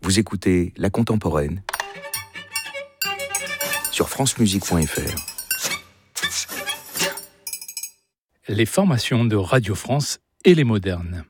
Vous écoutez La Contemporaine sur francemusique.fr. Les formations de Radio France et les modernes.